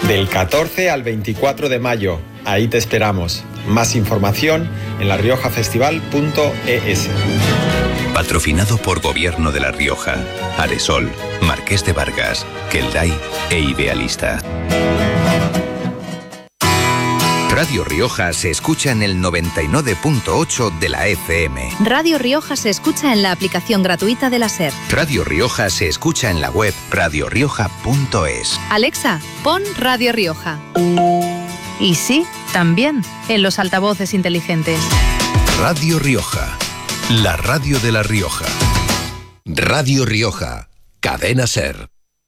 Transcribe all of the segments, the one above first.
Del 14 al 24 de mayo, ahí te esperamos. Más información en lariojafestival.es. Patrocinado por Gobierno de La Rioja, Aresol, Marqués de Vargas, Kelday e Idealista. Radio Rioja se escucha en el 99.8 de la FM. Radio Rioja se escucha en la aplicación gratuita de la SER. Radio Rioja se escucha en la web radiorioja.es. Alexa, pon Radio Rioja. Y sí, también en los altavoces inteligentes. Radio Rioja, la radio de La Rioja. Radio Rioja, cadena SER.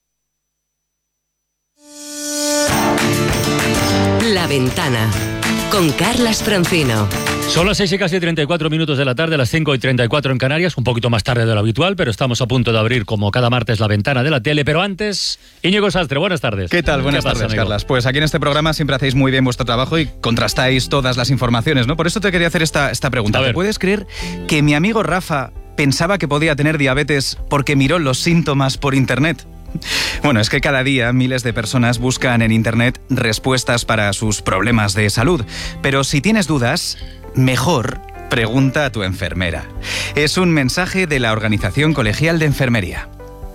La Ventana, con Carlas Francino. Son las 6 y casi 34 minutos de la tarde, las 5 y 34 en Canarias, un poquito más tarde de lo habitual, pero estamos a punto de abrir como cada martes la ventana de la tele. Pero antes, Íñigo Sastre, buenas tardes. ¿Qué tal? Buenas tardes, amigo Carlas. Pues aquí en este programa siempre hacéis muy bien vuestro trabajo y contrastáis todas las informaciones, ¿no? Por eso te quería hacer esta pregunta. ¿Te puedes creer que mi amigo Rafa pensaba que podía tener diabetes porque miró los síntomas por internet? Bueno, es que cada día miles de personas buscan en internet respuestas para sus problemas de salud. Pero si tienes dudas, mejor pregunta a tu enfermera. Es un mensaje de la Organización Colegial de Enfermería.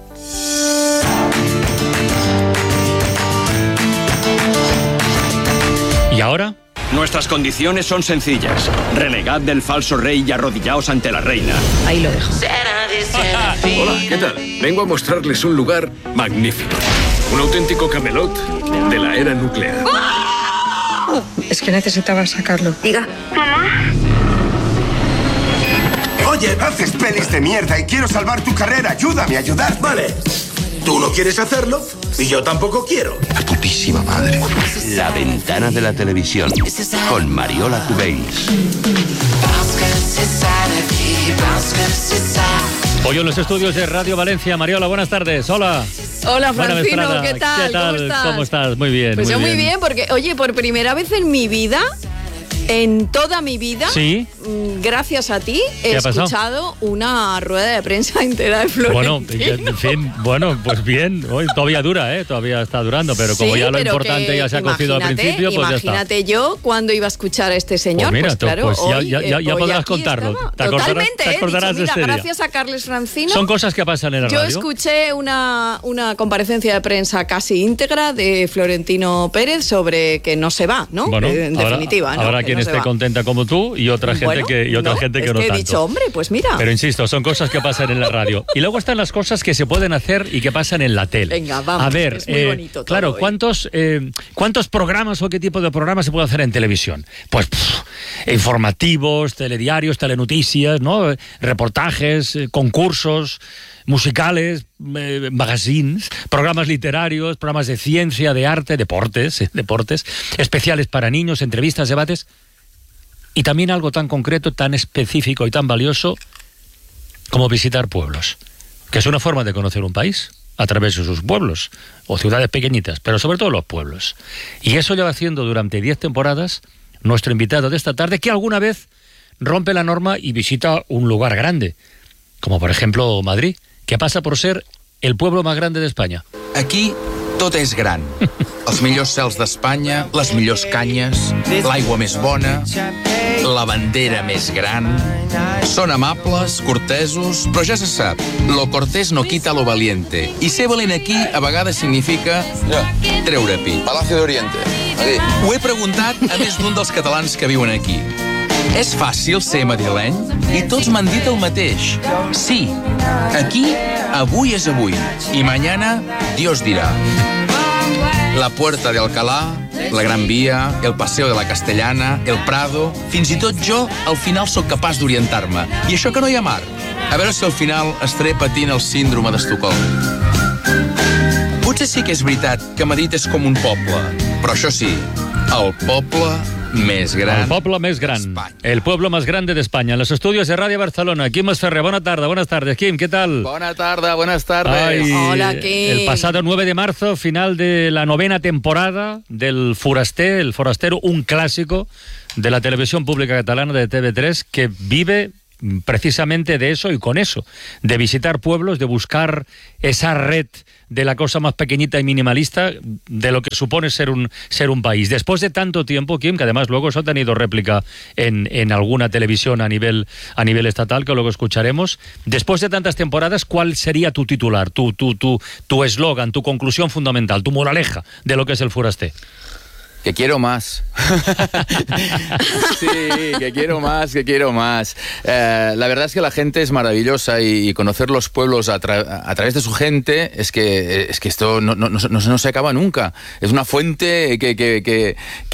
¿Y ahora? Nuestras condiciones son sencillas. Renegad del falso rey y arrodillaos ante la reina. Ahí lo dejo. Hola, ¿qué tal? Vengo a mostrarles un lugar magnífico. Un auténtico Camelot de la era nuclear. Es que necesitaba sacarlo. Diga. Oye, haces pelis de mierda y quiero salvar tu carrera. Ayúdame a ayudar. Vale. Tú no quieres hacerlo y yo tampoco quiero. La putísima madre. La ventana de la televisión con Mariola Cubells. Hoy en los estudios de Radio Valencia. Mariola, buenas tardes. Hola. Hola, Francino, ¿qué tal? ¿Qué tal? ¿Cómo estás? Muy bien. Pues yo muy bien, porque, oye, por primera vez en mi vida, en toda mi vida, ¿sí? Gracias a ti, he escuchado una rueda de prensa entera de Florentino. Bueno, en fin, pues bien, hoy todavía dura, todavía está durando, pero como sí, ya lo importante ya se ha cogido al principio, pues ya está. Imagínate yo cuando iba a escuchar a este señor, pues mira, claro, pues hoy, ya podrás contarlo. Totalmente, te acordarás dicho, de este gracias día. a Carles Francino. Son cosas que pasan en la radio. Yo escuché una comparecencia de prensa casi íntegra de Florentino Pérez sobre que no se va, ¿no? Bueno, en definitiva, ¿no? Habrá quien esté contenta como tú y otra gente que no tanto. He dicho, hombre, pues mira. Pero insisto, son cosas que pasan en la radio. Y luego están las cosas que se pueden hacer y que pasan en la tele. Venga, vamos. A ver, es muy bonito todo, claro, ¿cuántos programas o qué tipo de programas se puede hacer en televisión? Pues informativos, telediarios, telenoticias, ¿no? Reportajes, concursos musicales, magazines, programas literarios, programas de ciencia, de arte, deportes, especiales para niños, entrevistas, debates. Y también algo tan concreto, tan específico y tan valioso como visitar pueblos, que es una forma de conocer un país a través de sus pueblos o ciudades pequeñitas, pero sobre todo los pueblos. Y eso lleva haciendo durante 10 temporadas nuestro invitado de esta tarde, que alguna vez rompe la norma y visita un lugar grande, como por ejemplo Madrid, que pasa por ser el pueblo más grande de España. Aquí tot és gran. Els millors cels d'Espanya, les millors canyes, l'aigua més bona, la bandera més gran. Són amables, cortesos, però ja se sap, lo cortés no quita lo valiente. I ser valent aquí a vegades significa treure pit. Palacio de Oriente. Aquí. Ho he preguntat a més d'un dels catalans que viuen aquí. És fàcil ser madrileny? I tots m'han dit el mateix. Sí, aquí, avui és avui. I mañana, Dios dirá. La Puerta de Alcalá, la Gran Via, el Paseo de la Castellana, el Prado... Fins i tot jo, al final, sóc capaç d'orientar-me. I això que no hi ha mar. A veure si al final estaré patint el síndrome d'Estocolm. Potser sí que és veritat que Madrid és com un poble, però això sí, el poble més gran. El poble més gran. El pueblo más grande de España. En los estudios de Radio Barcelona. Quim Esferrer, buenas tardes. Quim, ¿qué tal? Buenas tardes. Ay, hola, Quim. El pasado 9 de marzo, final de la 9ª temporada del El Forastero, un clásico de la televisión pública catalana de TV3 que vive precisamente de eso y con eso, de visitar pueblos, de buscar esa red de la cosa más pequeñita y minimalista de lo que supone ser un país. Después de tanto tiempo, Kim, que además luego eso ha tenido réplica en alguna televisión a nivel estatal, que luego escucharemos, después de tantas temporadas, ¿cuál sería tu titular, tu eslogan, tu conclusión fundamental, tu moraleja de lo que es el Forasté? Que quiero más. Sí, que quiero más. La verdad es que la gente es maravillosa y conocer los pueblos a través de su gente es que esto no se acaba nunca. Es una fuente que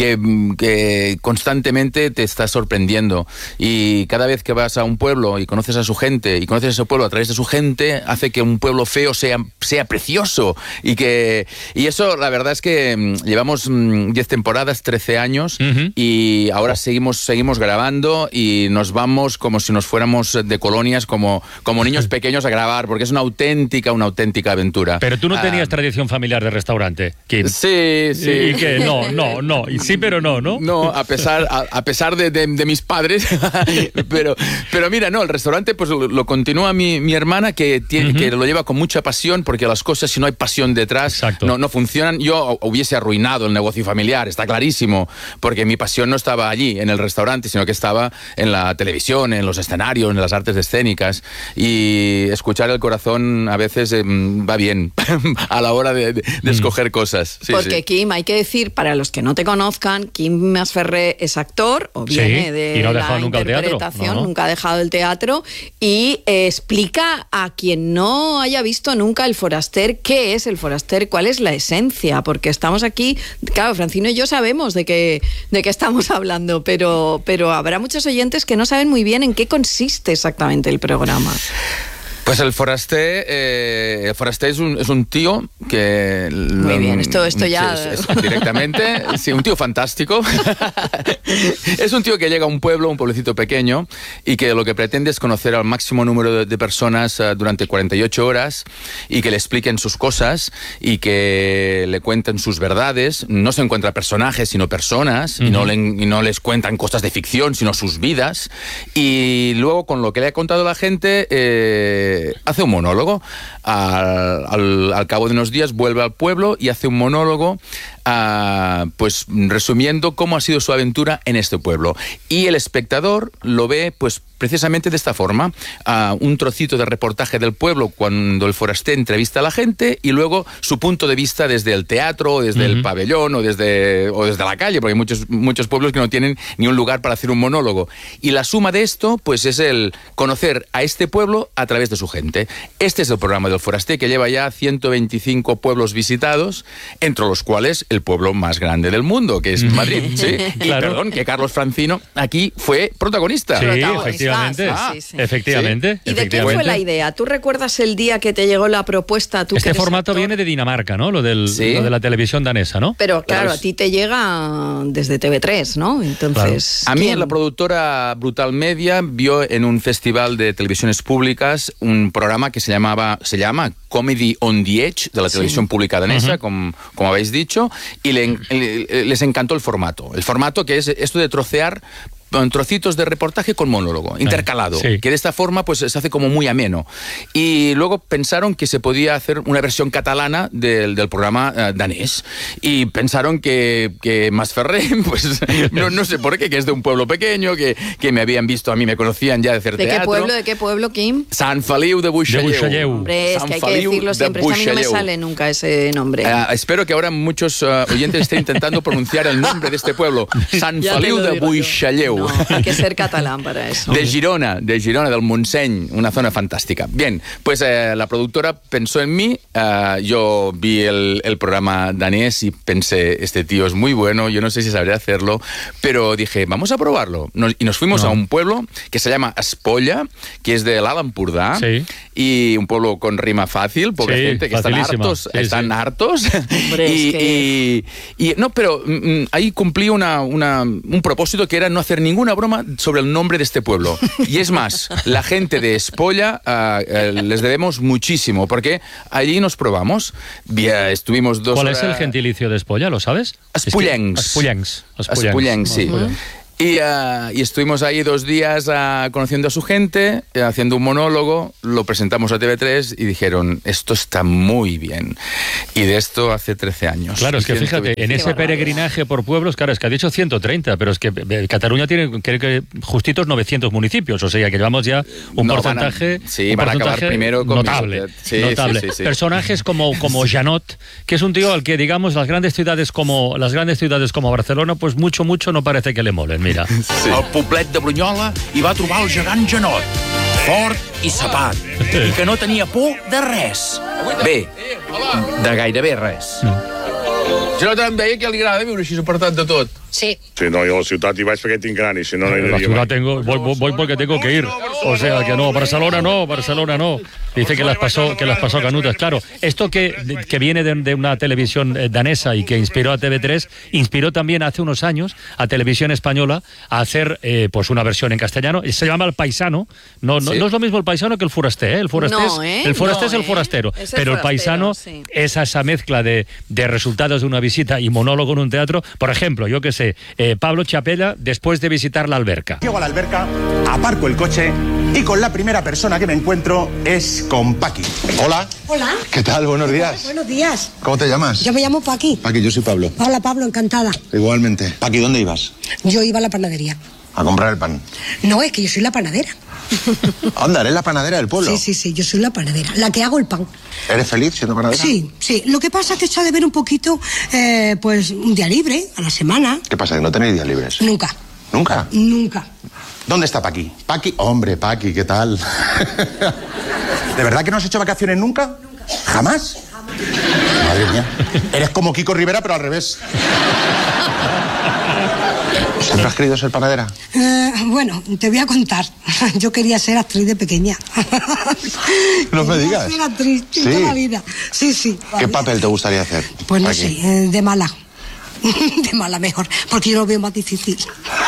constantemente te está sorprendiendo. Y cada vez que vas a un pueblo y conoces a su gente y conoces ese pueblo a través de su gente, hace que un pueblo feo sea precioso. Y eso, la verdad es que llevamos 10 temporadas, 13 años, y ahora seguimos grabando y nos vamos como si nos fuéramos de colonias, como niños pequeños a grabar, porque es una auténtica aventura. Pero tú no tenías tradición familiar de restaurante, Kim. Sí. ¿Y qué? No. Y sí, pero no. No, a pesar de mis padres. pero mira, no, el restaurante pues lo continúa mi hermana, que lo lleva con mucha pasión, porque las cosas, si no hay pasión detrás, no funcionan. Yo hubiese arruinado el negocio familiar, está clarísimo, porque mi pasión no estaba allí en el restaurante, sino que estaba en la televisión, en los escenarios, en las artes escénicas, y escuchar el corazón a veces va bien a la hora de escoger cosas. Sí, porque Kim, hay que decir, para los que no te conozcan, Kim Masferrer es actor, o viene de la interpretación, nunca ha dejado el teatro, y explica a quien no haya visto nunca el Foraster qué es el Foraster, cuál es la esencia, porque estamos aquí, claro, Francino y yo sabemos de qué estamos hablando, pero habrá muchos oyentes que no saben muy bien en qué consiste exactamente el programa. Pues el Forasté es un tío que... Muy bien, esto ya... Directamente, sí, un tío fantástico. Es un tío que llega a un pueblecito pequeño, y que lo que pretende es conocer al máximo número de personas durante 48 horas, y que le expliquen sus cosas, y que le cuenten sus verdades. No se encuentra personajes, sino personas, y no les cuentan cosas de ficción, sino sus vidas. Y luego, con lo que le ha contado la gente... hace un monólogo. Al cabo de unos días vuelve al pueblo y hace un monólogo pues resumiendo cómo ha sido su aventura en este pueblo. Y el espectador lo ve pues precisamente de esta forma, un trocito de reportaje del pueblo cuando el Forasté entrevista a la gente, y luego su punto de vista desde el teatro, desde el pabellón o desde la calle, porque hay muchos pueblos que no tienen ni un lugar para hacer un monólogo. Y la suma de esto pues es el conocer a este pueblo a través de su gente. Este es el programa del Forasté, que lleva ya 125 pueblos visitados, entre los cuales el pueblo más grande del mundo, que es Madrid. ¿Sí? Claro. Y perdón, que Carlos Francino aquí fue protagonista. Sí, efectivamente. Efectivamente. ¿Y de qué fue la idea? ¿Tú recuerdas el día que te llegó la propuesta? Este formato viene de Dinamarca, ¿no? Lo de la televisión danesa, ¿no? Pero claro, a ti te llega desde TV3, ¿no? Entonces, claro. A mí la productora Brutal Media vio en un festival de televisiones públicas un programa que se llama Comedy on the Edge, de la televisión pública danesa, como habéis dicho, y les encantó el formato. El formato, que es esto de trocear trocitos de reportaje con monólogo, intercalado, que de esta forma pues se hace como muy ameno. Y luego pensaron que se podía hacer una versión catalana del programa danés, y pensaron que Masferrer, pues no sé por qué, que es de un pueblo pequeño, que me habían visto, a mí me conocían ya de hacer teatro. ¿De qué pueblo, Kim? Sant Feliu de Buixalleu. Hombre, es que hay que decirlo siempre, a mí no me sale nunca ese nombre. Espero que ahora muchos oyentes estén intentando pronunciar el nombre de este pueblo. Sant Feliu de Buixalleu. No, hay que ser catalán para eso. De Girona, del Montseny, una zona fantástica. Bien, pues la productora pensó en mí, yo vi el programa danés y pensé, este tío es muy bueno, yo no sé si sabré hacerlo, pero dije, vamos a probarlo. Y nos fuimos a un pueblo que se llama Espolla, que es de l'Alt Empordà, y un pueblo con rima fácil, poca gente, que están hartos. Hombre, pero ahí cumplí un propósito, que era no hacer ninguna broma sobre el nombre de este pueblo. Y es más, la gente de Espolla les debemos muchísimo, porque allí nos probamos. Estuvimos 2 horas... ¿Cuál es el gentilicio de Espolla? ¿Lo sabes? Espollencs. Espollencs, sí. Y estuvimos ahí 2 días conociendo a su gente, haciendo un monólogo, lo presentamos a TV3 y dijeron, esto está muy bien. Y de esto hace 13 años. Claro, es que fíjate, en ese peregrinaje por pueblos, claro, es que ha dicho 130, pero es que Cataluña tiene que justitos 900 municipios, o sea que llevamos ya un porcentaje, van a acabar primero con notable. Notable. Sí. Personajes como Janot, que es un tío al que, digamos, las grandes ciudades como Barcelona, pues mucho no parece que le molen. Mira. Sí. Al poblet de Brunyola hi va trobar el gegant Janot, fort i sapat, i que no tenia por de res. Bé, de gairebé res. Janot em deia que li agrada viure així apartat de tot. Sí. Sí, no, yo a la ciudad iba perquè tinc gran y si no, no la ciudad voy porque tengo que ir. O sea que no, Barcelona no. Dice que las pasó canutas. Claro, esto que viene de una televisión danesa y que inspiró a TV3, inspiró también hace unos años a Televisión Española a hacer pues una versión en castellano. Se llama El Paisano. No es lo mismo El Paisano que El Forasté, ¿eh? El Forasté es el forastero. Pero El Paisano es esa mezcla de resultados de una visita y monólogo en un teatro. Por ejemplo, yo que sé, Pablo Chapela, después de visitar la alberca. Llego a la alberca, aparco el coche y con la primera persona que me encuentro es con Paqui. Hola. Hola. ¿Qué tal? Buenos días. Buenos días. ¿Cómo te llamas? Yo me llamo Paqui. Paqui, yo soy Pablo. Hola, Pablo, encantada. Igualmente. Paqui, ¿dónde ibas? Yo iba a la panadería. A comprar el pan. No, es que yo soy la panadera. Anda, ¿eres la panadera del pueblo? Sí, yo soy la panadera, la que hago el pan. ¿Eres feliz siendo panadera? Sí. Lo que pasa es que echa de ver un poquito, pues, un día libre a la semana. ¿Qué pasa, que no tenéis días libres? Nunca. ¿Nunca? Nunca. ¿Dónde está Paqui? Paqui, hombre, Paqui, ¿qué tal? ¿De verdad que no has hecho vacaciones nunca? Nunca. ¿Jamás? Madre mía. Eres como Kiko Rivera, pero al revés. ¿Siempre has querido ser panadera? Bueno, te voy a contar. Yo quería ser actriz de pequeña. No me digas. Ser actriz toda la vida. Sí. ¿Qué papel te gustaría hacer? Pues no sé, de mala. De mala mejor, porque yo lo veo más difícil.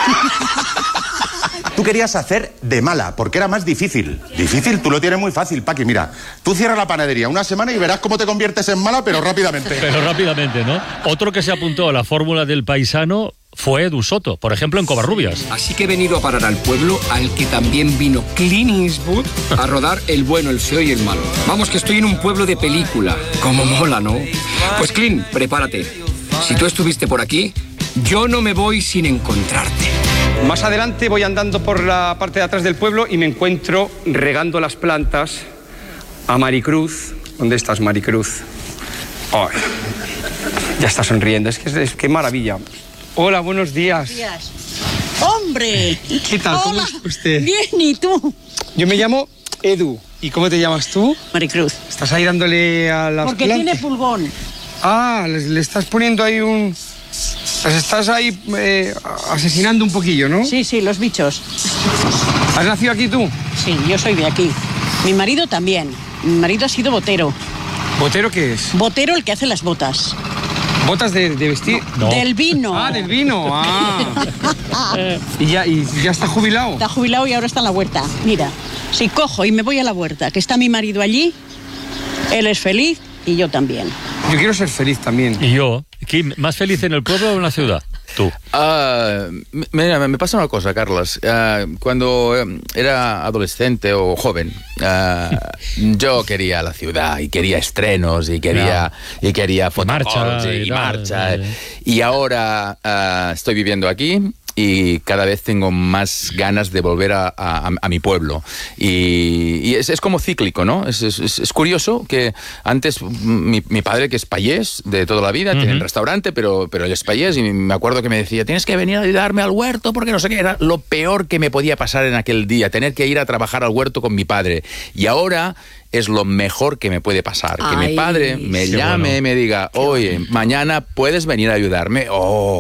Tú querías hacer de mala, porque era más difícil. Difícil, tú lo tienes muy fácil, Paqui. Mira, tú cierras la panadería una semana y verás cómo te conviertes en mala, pero rápidamente. ¿No? Otro que se apuntó a la fórmula del paisano fue Edu Soto, por ejemplo, en Covarrubias. Así que he venido a parar al pueblo al que también vino Clint Eastwood a rodar El bueno, el feo y el malo. Vamos, que estoy en un pueblo de película. Como mola, ¿no? Pues Clint, prepárate. Si tú estuviste por aquí, yo no me voy sin encontrarte. Más adelante voy andando por la parte de atrás del pueblo y me encuentro regando las plantas a Maricruz. ¿Dónde estás, Maricruz? Oh, ya está sonriendo, es que maravilla. Hola, buenos días. ¡Hombre! ¿Qué tal? ¿Cómo es usted? Bien, ¿y tú? Yo me llamo Edu. ¿Y cómo te llamas tú? Maricruz. ¿Estás ahí dándole a las Porque plantas? tiene pulgón. Ah, le estás poniendo ahí un... Las estás ahí asesinando un poquillo, ¿no? Sí, los bichos. ¿Has nacido aquí tú? Sí, yo soy de aquí. Mi marido también. Mi marido ha sido botero. ¿Botero qué es? Botero, el que hace las botas. ¿Botas de vestir? No. Del vino. Ah, del vino. ¿Y ya está jubilado? Está jubilado y ahora está en la huerta. Mira, si cojo y me voy a la huerta, que está mi marido allí, él es feliz y yo también. Yo quiero ser feliz también. ¿Y yo? ¿Más feliz en el pueblo o en la ciudad? Tú. Mira, me pasa una cosa, Carlos. Cuando era adolescente o joven, yo quería la ciudad y quería estrenos y quería fotocopias y marcha. Y ahora estoy viviendo aquí. Y cada vez tengo más ganas de volver a mi pueblo. Y es como cíclico, ¿no? Es curioso que antes mi padre, que es payés de toda la vida, tiene un restaurante, pero él es payés, y me acuerdo que me decía, tienes que venir a ayudarme al huerto, porque no sé qué. Era lo peor que me podía pasar en aquel día, tener que ir a trabajar al huerto con mi padre. Y ahora es lo mejor que me puede pasar. Que mi padre me llame y me diga, oye, mañana puedes venir a ayudarme.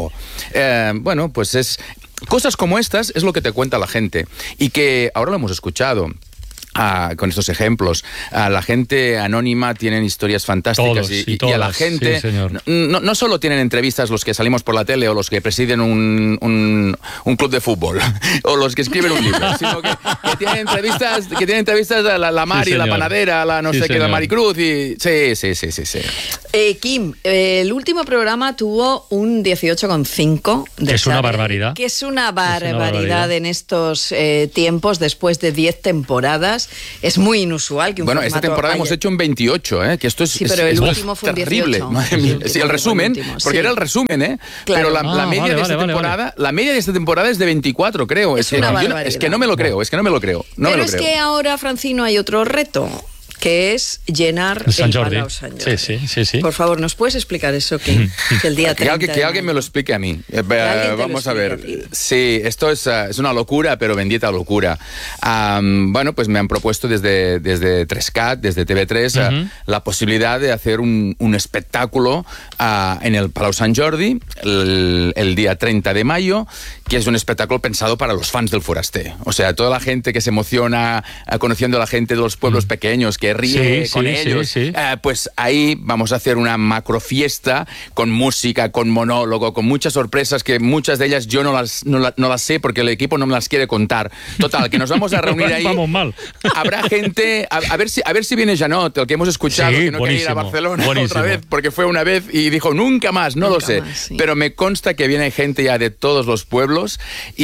Bueno, pues es... Cosas como estas es lo que te cuenta la gente. Y que ahora lo hemos escuchado. con estos ejemplos. A la gente anónima tienen historias fantásticas. Todos, y a la gente no solo tienen entrevistas los que salimos por la tele o los que presiden un club de fútbol o los que escriben un libro, sino que tienen entrevistas a la Mari, la panadera, la no sé qué, la Maricruz y sí. Kim, el último programa tuvo un 18,5. Es una barbaridad. Que es una barbaridad en estos tiempos, después de 10 temporadas. Es muy inusual que un formato esta temporada hemos hecho un 28, que esto es, pero el último fue un terrible. 18. Madre mía. Sí, el resumen, porque era el resumen, Claro. pero la media de esta temporada, la media de esta temporada es de 24, creo. Es que no me lo creo, Pero es que ahora, Francino, hay otro reto, que es llenar el Palau Sant Jordi. Sí. Por favor, ¿nos puedes explicar eso? Que el día 30 que alguien me lo explique a mí. Vamos a ver. Sí, esto es una locura, pero bendita locura. Bueno, pues me han propuesto desde 3CAT, desde TV3, la posibilidad de hacer un espectáculo en el Palau Sant Jordi el día 30 de mayo, que es un espectáculo pensado para los fans del Foraster. O sea, toda la gente que se emociona conociendo a la gente de los pueblos pequeños, que ríe con ellos, pues ahí vamos a hacer una macro fiesta con música, con monólogo, con muchas sorpresas que muchas de ellas yo no las sé porque el equipo no me las quiere contar. Total, que nos vamos a reunir ahí. Vamos mal. Habrá gente, a ver si viene Janot, el que hemos escuchado, que no quiere ir a Barcelona otra vez, porque fue una vez y dijo nunca más, no lo sé. Pero me consta que viene gente ya de todos los pueblos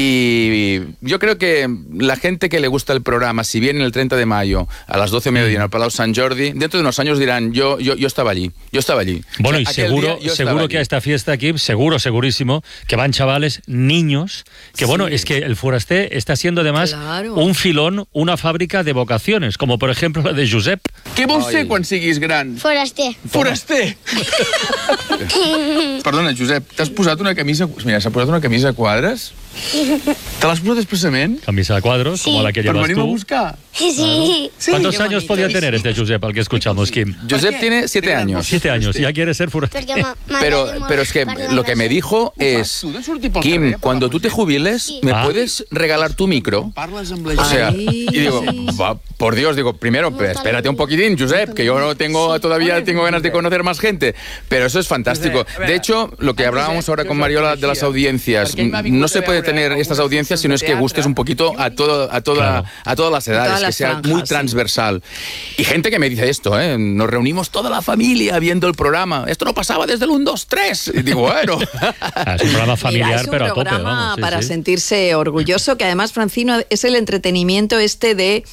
y yo creo que la gente que le gusta el programa, si viene el 30 de mayo a las 12 de mediodía en el Palau Sant Jordi, dentro de unos años dirán, yo estaba allí. Bueno, y seguro que a esta fiesta aquí, segurísimo, que van chavales, niños, que bueno, es que el Foraster está siendo además un filón, una fábrica de vocaciones, como por ejemplo la de Josep. Què vols ser quan siguis gran? Foraster. Perdona, Josep, t'has posat una camisa... Mira, s'ha posat una camisa a quadres? ¿Te l'has posat expresament? Camisa de cuadros, como la que llevas tú. ¿Pero venimos a buscar? Sí. ¿Cuántos años podía tener este Josep al que escuchamos, Kim? Josep tiene 7 años. 7 años, ya quiere ser Foraster. Pero es que lo que me dijo es, Kim, cuando tú te jubiles, ¿me puedes regalar tu micro? O sea, y digo, por Dios, primero, espérate un poquitín, Josep, que yo todavía tengo ganas de conocer más gente. Pero eso es fantástico. De hecho, lo que hablábamos ahora con Mariola de las audiencias, no se puede tener estas audiencias si no es que gustes un poquito a todas las edades, que sea muy transversal. Y gente que me dice esto, nos reunimos toda la familia viendo el programa. Esto no pasaba desde el 1, 2, 3. Y digo, bueno. Es un programa familiar, pero a tope. Es un programa para sentirse orgulloso, que además, Francino, es el entretenimiento de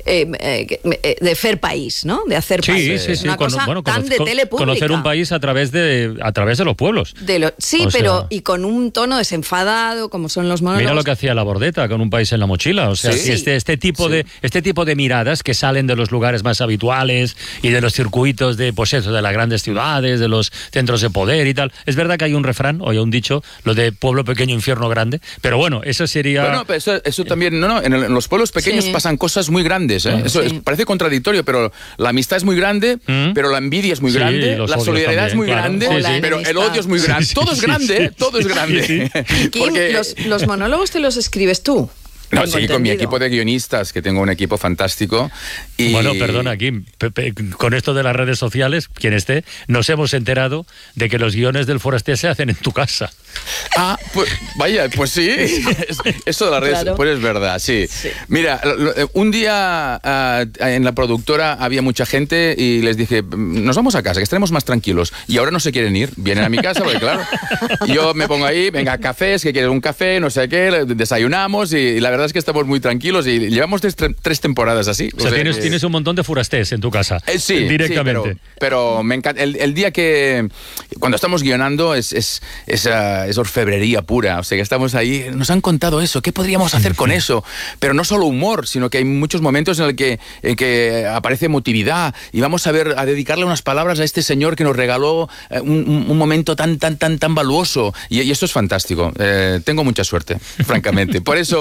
Fer País, ¿no? De hacer país. Sí. Una cosa tan de tele pública. Conocer un país a través de los pueblos. Y con un tono desenfadado, como son los monólogos. Mira lo que hacía La Bordeta con Un país en la mochila. O sea, este tipo de miradas que salen de los lugares más habituales y de los circuitos de las grandes ciudades, de los centros de poder y tal. Es verdad que hay un refrán, o hay un dicho, lo de pueblo pequeño, infierno grande, pero bueno, eso sería... Bueno, pero eso también, en los pueblos pequeños pasan cosas muy grandes, Eso parece contradictorio, pero la amistad es muy grande, pero la envidia es muy grande, la solidaridad también, es muy grande, pero el odio es muy grande. Todo es grande, todo es grande. Kim, los monólogos te los escribes tú. No, sí, con mi equipo de guionistas, que tengo un equipo fantástico. Y... Bueno, perdona, Kim, con esto de las redes sociales, quien esté, nos hemos enterado de que los guiones del Foraster se hacen en tu casa. Pues vaya, pues sí. Eso de las redes, pues es verdad, sí. Mira, un día en la productora había mucha gente y les dije, nos vamos a casa, que estaremos más tranquilos. Y ahora no se quieren ir, vienen a mi casa, porque claro, yo me pongo ahí, venga, cafés, que quieres un café, no sé qué, desayunamos y la verdad es que estamos muy tranquilos y llevamos tres temporadas así. O sea, tienes un montón de Forasters en tu casa. Sí, directamente. Sí, pero me encanta. El día que, cuando estamos guionando, es orfebrería pura. O sea, que estamos ahí, nos han contado eso, ¿qué podríamos hacer con eso? Pero no solo humor, sino que hay muchos momentos en el que aparece emotividad y vamos a dedicarle unas palabras a este señor que nos regaló un momento tan valuoso. Y esto es fantástico. Tengo mucha suerte, francamente. Por eso...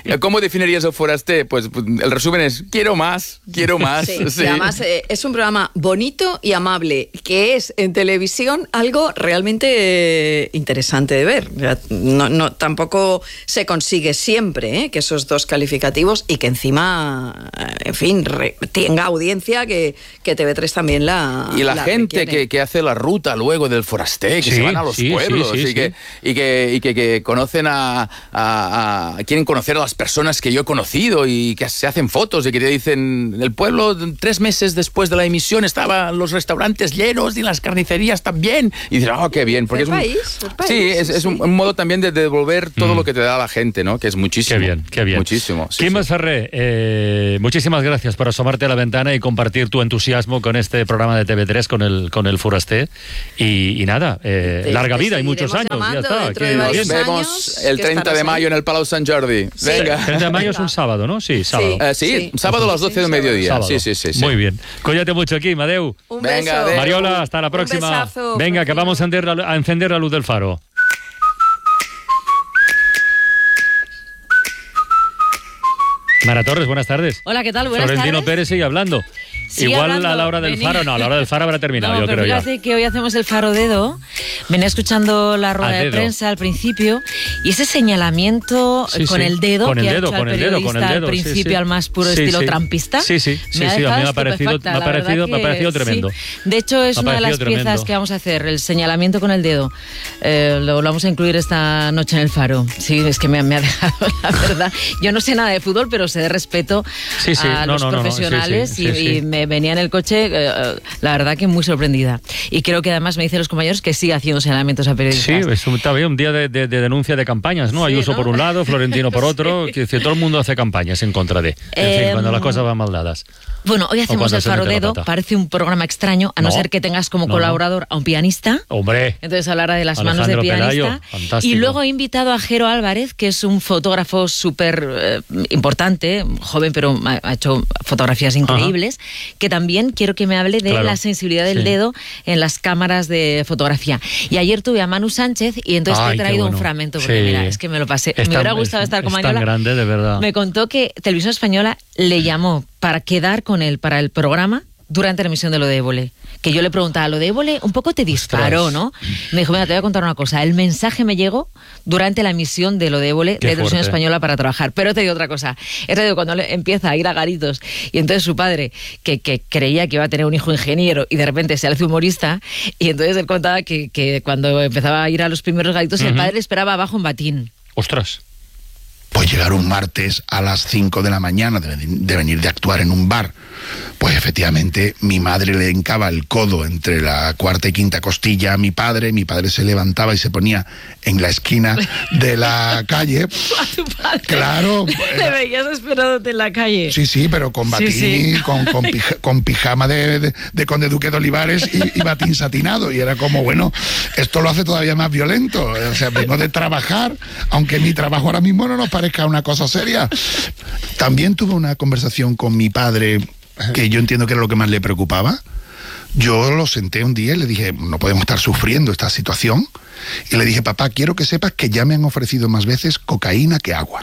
¿Cómo definirías el Forasté? Pues el resumen es, quiero más. Sí. Y además es un programa bonito y amable, que es en televisión algo realmente interesante de ver. No, tampoco se consigue siempre que esos dos calificativos y que encima, en fin, tenga audiencia que TV3 también la... Y la gente que hace la ruta luego del Forasté, que se van a los pueblos y que conocen quieren conocer a las personas que yo he conocido y que se hacen fotos y que te dicen, el pueblo 3 meses después de la emisión estaban los restaurantes llenos y las carnicerías también. Y dices, qué bien. Porque es un modo también de devolver todo lo que te da la gente, ¿no? Que es muchísimo. Qué bien. Muchísimo. Quim Ferrer, muchísimas gracias por asomarte a la ventana y compartir tu entusiasmo con este programa de TV3, con el Forasté. Y nada, larga vida y muchos años. Ya está. Nos vemos el 30 de mayo en el Palau Sant Jordi. Sí. Venga. 30 de mayo es un sábado, ¿no? Sí, sábado. Sábado a las 12 del mediodía. Sí. Muy bien. Cuídate mucho, Quim. Adeu. Un Venga, beso. Mariola, hasta la próxima. Un besazo, venga, que vamos a encender la luz del faro. Mara Torres, buenas tardes. Hola, ¿qué tal? Buenas Florentino tardes. Pérez sigue hablando. Sigue Igual hablando, a la hora del faro, no, a la hora del faro habrá terminado, no, yo pero creo ya. fíjate que hoy hacemos el faro dedo. Venía escuchando la rueda de prensa al principio y ese señalamiento con el dedo que ha hecho el periodista al principio al más puro estilo trampista. A mí me ha parecido tremendo. De hecho, es una de las piezas que vamos a hacer, el señalamiento con el dedo. Lo vamos a incluir esta noche en el faro. Sí, es que me ha dejado, la verdad. Yo no sé nada de fútbol, pero sé de respeto a los profesionales y me venía en el coche, la verdad que muy sorprendida. Y creo que además me dicen los compañeros que sigue haciendo señalamientos a periodistas. Sí, está bien, un día de denuncia de campañas, ¿no? Ayuso por un lado, Florentino por otro, que todo el mundo hace campañas en contra de. En fin, cuando las cosas van mal dadas. Bueno, hoy hacemos el faro dedo, parece un programa extraño, a no ser que tengas como colaborador a un pianista. Hombre. Entonces hablará de las manos del pianista. Y luego he invitado a Jero Álvarez, que es un fotógrafo súper importante, joven, pero ha hecho fotografías increíbles, que también quiero que me hable de la sensibilidad del dedo en las cámaras de fotografía. Y ayer tuve a Manu Sánchez y entonces te he traído un fragmento, porque mira, es que me lo pasé. Me hubiera gustado estar con Manuela. Es tan grande, de verdad. Me contó que Televisión Española le llamó para quedar con él para el programa durante la emisión de Lo de Évole. Que yo le preguntaba, Lo de Évole un poco te disparó, ¿no? Me dijo, mira, te voy a contar una cosa. El mensaje me llegó durante la emisión de Lo de Évole de Televisión Española para trabajar. Pero te digo otra cosa. Cuando empieza a ir a garitos y entonces su padre, que creía que iba a tener un hijo ingeniero y de repente se hace humorista, y entonces él contaba que cuando empezaba a ir a los primeros garitos, el padre le esperaba abajo en batín. ¡Ostras! Pues llegar un martes a las 5 de la mañana de venir de actuar en un bar, pues efectivamente mi madre le hincaba el codo entre la cuarta y quinta costilla a mi padre se levantaba y se ponía en la esquina de la calle. ¿A tu padre? Claro. Le veías esperándote en la calle. Sí, pero con batín, con pijama de Conde Duque de Olivares y batín satinado. Y era como, bueno, esto lo hace todavía más violento. O sea, vengo de trabajar, aunque mi trabajo ahora mismo no nos parezca una cosa seria. También tuve una conversación con mi padre que yo entiendo que era lo que más le preocupaba. Yo lo senté un día y le dije, no podemos estar sufriendo esta situación. Y le dije, papá, quiero que sepas que ya me han ofrecido más veces cocaína que agua.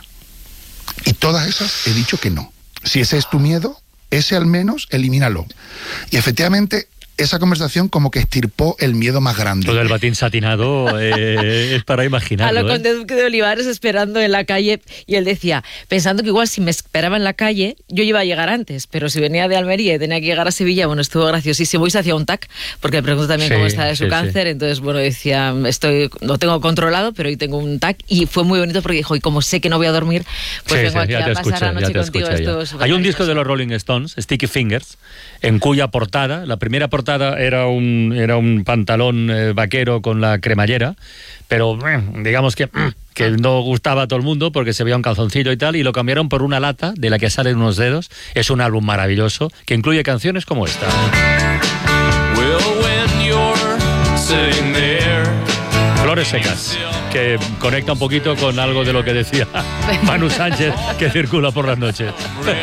Y todas esas he dicho que no. Si ese es tu miedo, ese al menos elimínalo. Y efectivamente, esa conversación como que estirpó el miedo más grande. Lo del batín satinado es para imaginarlo. A lo Conde Duque de Olivares esperando en la calle, y él decía, pensando que igual si me esperaba en la calle, yo iba a llegar antes, pero si venía de Almería y tenía que llegar a Sevilla, bueno, estuvo graciosísimo y se hacía un TAC, porque le preguntó también cómo está de su cáncer, entonces, bueno, decía, lo tengo controlado, pero hoy tengo un TAC, y fue muy bonito porque dijo, y como sé que no voy a dormir, pues vengo aquí a pasar la noche contigo. Hay un disco de los Rolling Stones, Sticky Fingers, en cuya portada, la primera portada era un pantalón vaquero con la cremallera, pero digamos que no gustaba a todo el mundo porque se veía un calzoncillo y tal, y lo cambiaron por una lata de la que salen unos dedos. Es un álbum maravilloso que incluye canciones como esta. Flores secas, que conecta un poquito con algo de lo que decía Manu Sánchez, que circula por las noches.